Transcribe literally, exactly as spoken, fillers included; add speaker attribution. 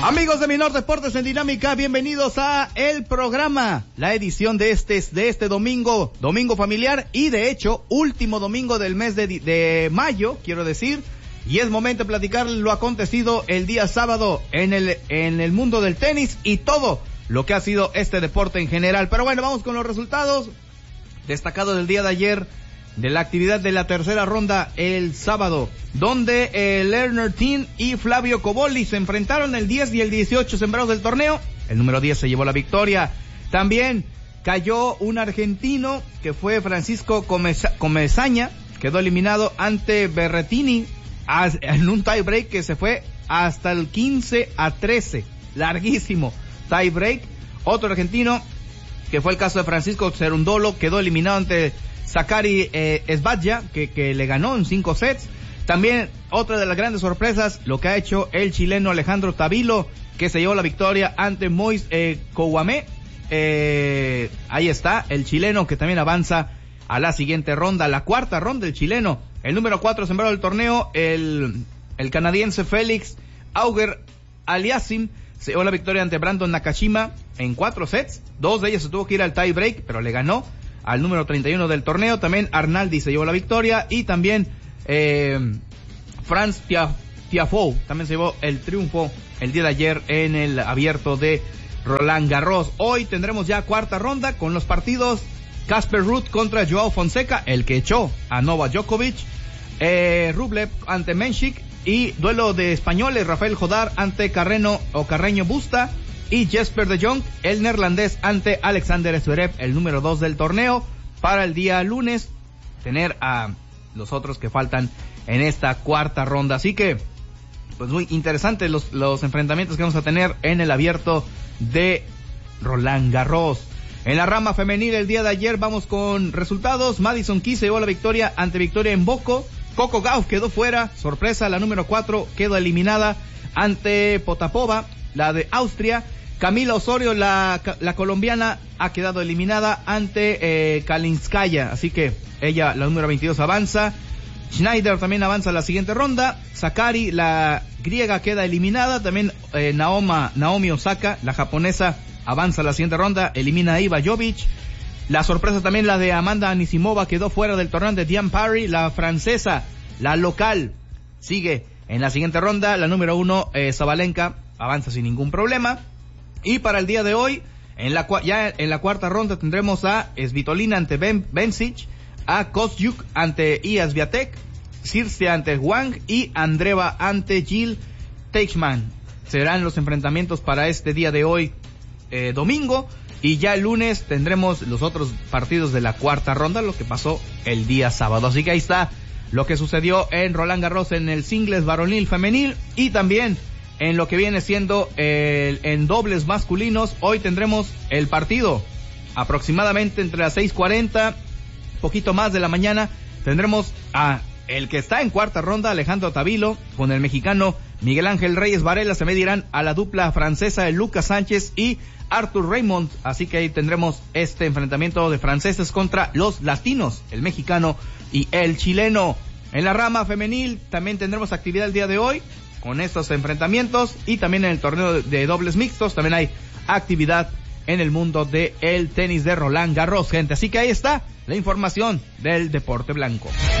Speaker 1: Amigos de Minor Deportes en Dinámica, bienvenidos a el programa, la edición de este, de este domingo, domingo familiar y de hecho, último domingo del mes de, de mayo, quiero decir, y es momento de platicar lo acontecido el día sábado en el, en el mundo del tenis y todo lo que ha sido este deporte en general. Pero bueno, vamos con los resultados destacados del día de ayer de la actividad de la tercera ronda el sábado, donde eh, Lerner Tin y Flavio Cobolli se enfrentaron el diez y el dieciocho sembrados del torneo. El número diez se llevó la victoria. También cayó un argentino que fue Francisco Comesa- Comesaña, quedó eliminado ante Berrettini as, en un tie break que se fue hasta el quince a trece, larguísimo tie break. Otro argentino que fue el caso de Francisco Cerundolo, quedó eliminado ante Sakari eh, Esbadja, que, que le ganó en cinco sets. También otra de las grandes sorpresas, lo que ha hecho el chileno Alejandro Tavilo, que se llevó la victoria ante Mois eh, Kouame. Eh, ahí está, el chileno que también avanza a la siguiente ronda, la cuarta ronda el chileno. El número cuatro sembrado del torneo, el, el canadiense Félix Auger Aliassime, se llevó la victoria ante Brandon Nakashima en cuatro sets. Dos de ellas se tuvo que ir al tie break, pero le ganó al número treinta y uno del torneo. También Arnaldi se llevó la victoria y también eh, Franz Tiafoe también se llevó el triunfo el día de ayer en el abierto de Roland Garros. Hoy tendremos ya cuarta ronda con los partidos Casper Ruud contra Joao Fonseca, el que echó a Novak Djokovic, eh, Rublev ante Menchik, y duelo de españoles, Rafael Jodar ante Carreno o Carreño Busta, y Jesper de Jong, el neerlandés, ante Alexander Zverev, el número dos del torneo. Para el día lunes tener a los otros que faltan en esta cuarta ronda. Así que, pues muy interesantes los, los enfrentamientos que vamos a tener en el abierto de Roland Garros. En la rama femenil el día de ayer vamos con resultados. Madison Keys se llevó la victoria ante Victoria Mboko. Coco Gauff quedó fuera, sorpresa, la número cuatro quedó eliminada ante Potapova, la de Austria. Camila Osorio, la, la colombiana, ha quedado eliminada ante eh, Kalinskaya, así que ella, la número veintidós, avanza. Schneider también avanza a la siguiente ronda. Sakari, la griega, queda eliminada. También eh, Naoma, Naomi Osaka, la japonesa, avanza a la siguiente ronda, elimina a Iva Jovic. La sorpresa también la de Amanda Anisimova, quedó fuera del torneo de Diane Parry. La francesa, la local, sigue en la siguiente ronda. La número uno, eh, Sabalenka, avanza sin ningún problema. Y para el día de hoy, en la ya en la cuarta ronda tendremos a Svitolina ante ben, Bencic, a Kostyuk ante Iga Swiatek, Circe ante Wang y Andreeva ante Jill Teichmann. Serán los enfrentamientos para este día de hoy, eh, domingo. Y ya el lunes tendremos los otros partidos de la cuarta ronda, lo que pasó el día sábado. Así que ahí está lo que sucedió en Roland Garros en el singles varonil femenil y también en lo que viene siendo el, en dobles masculinos. Hoy tendremos el partido aproximadamente entre las seis cuarenta, poquito más de la mañana. Tendremos a el que está en cuarta ronda, Alejandro Tavilo, con el mexicano Miguel Ángel Reyes Varela. Se medirán a la dupla francesa de Lucas Sánchez y Arthur Raymond. Así que ahí tendremos este enfrentamiento de franceses contra los latinos, el mexicano y el chileno. En la rama femenil también tendremos actividad el día de hoy con estos enfrentamientos, y también en el torneo de dobles mixtos también hay actividad en el mundo del tenis de Roland Garros, gente. Así que ahí está la información del deporte blanco.